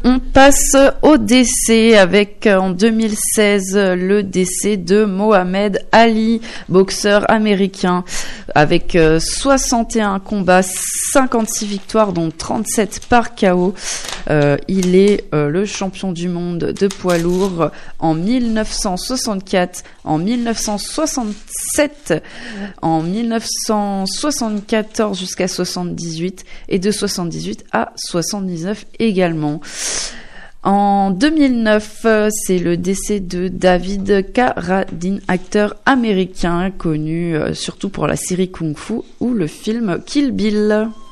On passe au décès avec en 2016 le décès de Mohamed Ali, boxeur américain, avec 61 combats, 56 victoires dont 37 par KO. Il est le champion du monde de poids lourd en 1964, en 1967, en 1974 jusqu'à 78 et de 78 à 79 également. En 2009, c'est le décès de David Carradine, acteur américain connu surtout pour la série Kung Fu ou le film Kill Bill.